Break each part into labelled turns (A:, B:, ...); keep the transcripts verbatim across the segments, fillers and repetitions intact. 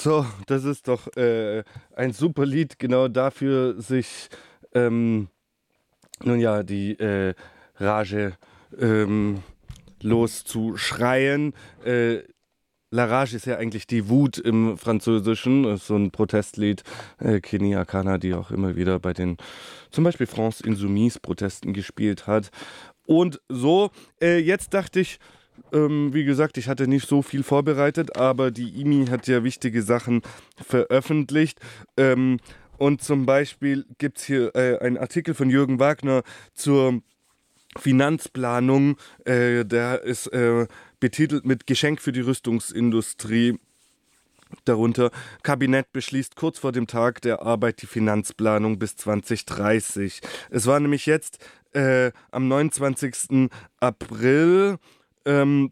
A: So, das ist doch äh, ein super Lied, genau dafür sich, ähm, nun ja, die äh, Rage ähm, loszuschreien. Äh, La Rage ist ja eigentlich die Wut im Französischen, ist so ein Protestlied. Äh, Kenny Akana, die auch immer wieder bei den, zum Beispiel France Insoumise Protesten gespielt hat. Und so, äh, jetzt dachte ich, ähm, wie gesagt, ich hatte nicht so viel vorbereitet, aber die I M I hat ja wichtige Sachen veröffentlicht. Ähm, und zum Beispiel gibt es hier äh, einen Artikel von Jürgen Wagner zur Finanzplanung. Äh, der ist äh, betitelt mit Geschenk für die Rüstungsindustrie. Darunter: Kabinett beschließt kurz vor dem Tag der Arbeit die Finanzplanung bis zwanzig dreißig. Es war nämlich jetzt äh, am neunundzwanzigsten April, ähm,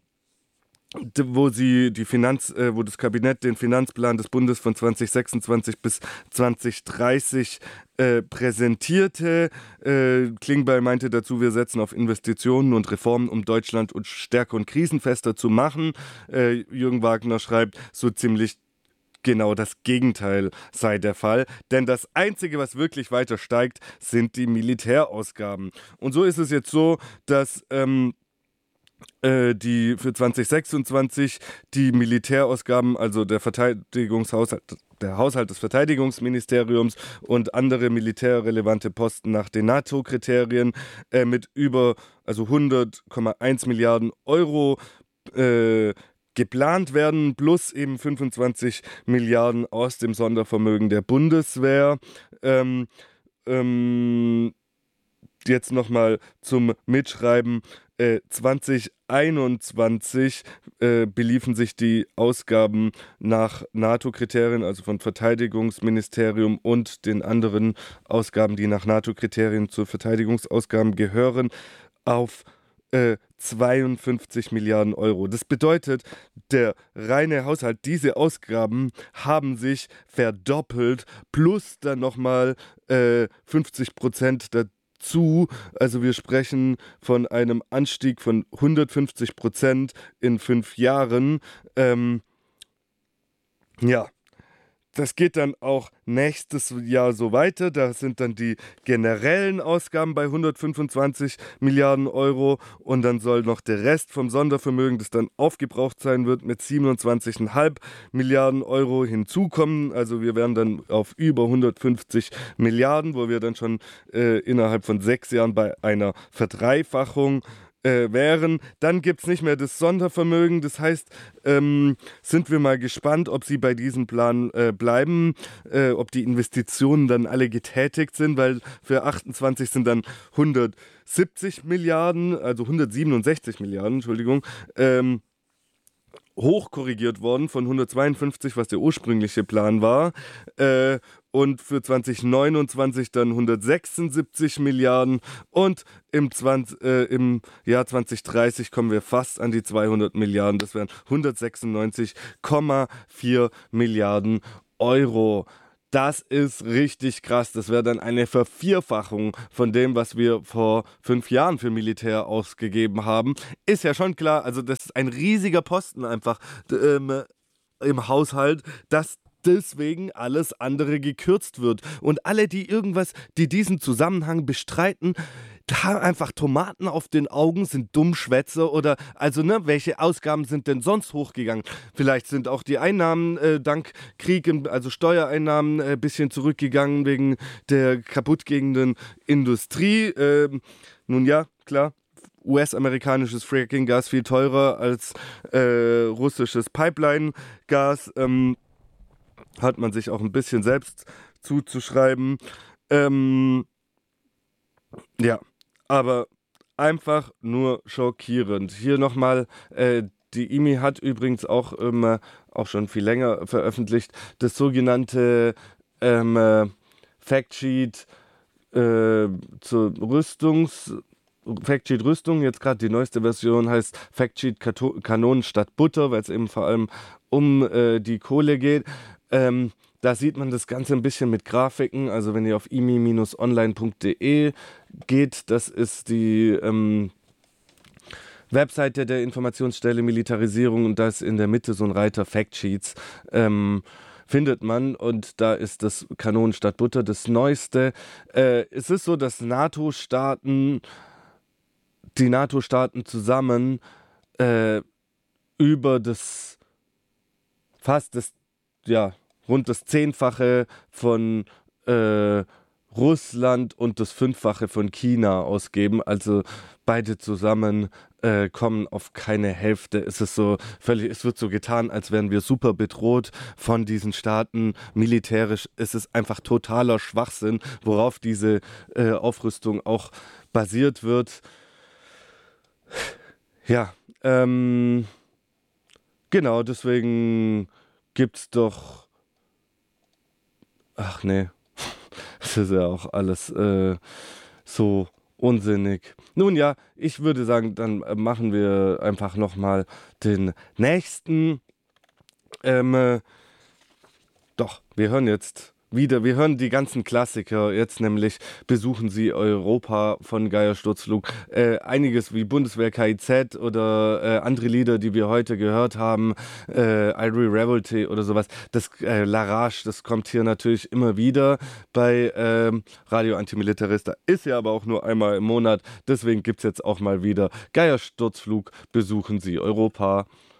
A: wo sie die Finanz, äh, wo das Kabinett den Finanzplan des Bundes von zwanzig sechsundzwanzig bis zwanzig dreißig äh, präsentierte. Äh, Klingbeil meinte dazu, wir setzen auf Investitionen und Reformen, um Deutschland und stärker und krisenfester zu machen. Äh, Jürgen Wagner schreibt, so ziemlich genau das Gegenteil sei der Fall, denn das Einzige, was wirklich weiter steigt, sind die Militärausgaben. Und so ist es jetzt so, dass ähm, die für zwanzig sechsundzwanzig die Militärausgaben, also der Verteidigungshaushalt, der Haushalt des Verteidigungsministeriums und andere militärrelevante Posten nach den NATO-Kriterien äh, mit über also hundert Komma eins Milliarden Euro äh, geplant werden, plus eben fünfundzwanzig Milliarden aus dem Sondervermögen der Bundeswehr. Ähm, ähm, jetzt nochmal zum Mitschreiben. Äh, zwanzig einundzwanzig äh, beliefen sich die Ausgaben nach NATO-Kriterien, also von Verteidigungsministerium und den anderen Ausgaben, die nach NATO-Kriterien zu Verteidigungsausgaben gehören, auf äh, zweiundfünfzig Milliarden Euro. Das bedeutet, der reine Haushalt, diese Ausgaben haben sich verdoppelt, plus dann nochmal äh, fünfzig Prozent dazu. Zu. Also wir sprechen von einem Anstieg von hundertfünfzig Prozent in fünf Jahren. Ähm, ja, das geht dann auch nächstes Jahr so weiter. Da sind dann die generellen Ausgaben bei hundertfünfundzwanzig Milliarden Euro und dann soll noch der Rest vom Sondervermögen, das dann aufgebraucht sein wird, mit siebenundzwanzig Komma fünf Milliarden Euro hinzukommen. Also wir wären dann auf über hundertfünfzig Milliarden, wo wir dann schon äh, innerhalb von sechs Jahren bei einer Verdreifachung Äh, wären. Dann gibt es nicht mehr das Sondervermögen. Das heißt, ähm, sind wir mal gespannt, ob sie bei diesem Plan äh, bleiben, äh, ob die Investitionen dann alle getätigt sind, weil für achtundzwanzig sind dann hundertsiebzig Milliarden, also hundertsiebenundsechzig Milliarden, Entschuldigung, ähm, hochkorrigiert worden von hundertzweiundfünfzig, was der ursprüngliche Plan war. Äh, und für zwanzig neunundzwanzig dann hundertsechsundsiebzig Milliarden und im, zwanzig, äh, im Jahr zwanzig dreißig kommen wir fast an die zweihundert Milliarden. Das wären hundertsechsundneunzig Komma vier Milliarden Euro. Das ist richtig krass. Das wäre dann eine Vervierfachung von dem, was wir vor fünf Jahren für Militär ausgegeben haben. Ist ja schon klar, also das ist ein riesiger Posten einfach ähm, im Haushalt, dass deswegen alles andere gekürzt wird. Und alle, die irgendwas, die diesen Zusammenhang bestreiten, haben einfach Tomaten auf den Augen, sind Dummschwätzer oder, also ne, welche Ausgaben sind denn sonst hochgegangen? Vielleicht sind auch die Einnahmen äh, dank Krieg, also Steuereinnahmen ein äh, bisschen zurückgegangen wegen der kaputtgehenden Industrie. Ähm, nun ja, klar. U S-amerikanisches Fracking-Gas viel teurer als äh, russisches Pipeline-Gas. Ähm, hat man sich auch ein bisschen selbst zuzuschreiben. Ähm, ja, aber einfach nur schockierend. Hier nochmal, äh, die I M I hat übrigens auch, ähm, auch schon viel länger veröffentlicht, das sogenannte ähm, äh, Factsheet äh, zur Rüstungs... Factsheet Rüstung, jetzt gerade die neueste Version heißt Factsheet Kato- Kanonen statt Butter, weil es eben vor allem um äh, die Kohle geht. Ähm, da sieht man das Ganze ein bisschen mit Grafiken, also wenn ihr auf i m i Bindestrich online punkt d e geht, das ist die ähm, Webseite der Informationsstelle Militarisierung und da ist in der Mitte so ein Reiter Factsheets. Ähm, findet man und da ist das Kanonen statt Butter das Neueste. Äh, es ist so, dass NATO-Staaten, die NATO-Staaten zusammen äh, über das fast das, ja, rund das Zehnfache von äh, Russland und das Fünffache von China ausgeben. Also beide zusammen äh, kommen auf keine Hälfte. Es ist so völlig, es wird so getan, als wären wir super bedroht von diesen Staaten. Militärisch ist es einfach totaler Schwachsinn, worauf diese äh, Aufrüstung auch basiert wird. Ja, ähm, genau, deswegen gibt's doch. Ach nee, das ist ja auch alles äh, so unsinnig. Nun ja, ich würde sagen, dann äh, machen wir einfach nochmal den nächsten. Ähm, äh, doch, wir hören jetzt wieder, wir hören die ganzen Klassiker, jetzt nämlich Besuchen Sie Europa von Geier Sturzflug. Äh, einiges wie Bundeswehr K I Z oder äh, andere Lieder, die wir heute gehört haben, äh, Irie Revolte oder sowas. Das äh, Larage, das kommt hier natürlich immer wieder bei ähm, Radio Antimilitarista, ist ja aber auch nur einmal im Monat, deswegen gibt es jetzt auch mal wieder Geier Sturzflug, Besuchen Sie Europa.